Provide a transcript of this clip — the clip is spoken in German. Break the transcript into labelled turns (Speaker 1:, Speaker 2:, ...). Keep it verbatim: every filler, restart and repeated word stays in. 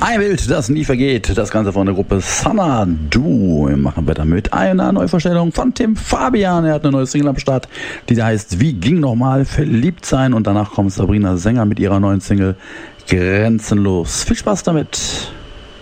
Speaker 1: Ein Bild, das nie vergeht. Das Ganze von der Gruppe Xanadu. Wir machen weiter mit einer Neuvorstellung von Tim Fabian. Er hat eine neue Single am Start, die da heißt Wie ging nochmal verliebt sein. Und danach kommt Sabrina Sänger mit ihrer neuen Single Grenzenlos. Viel Spaß damit.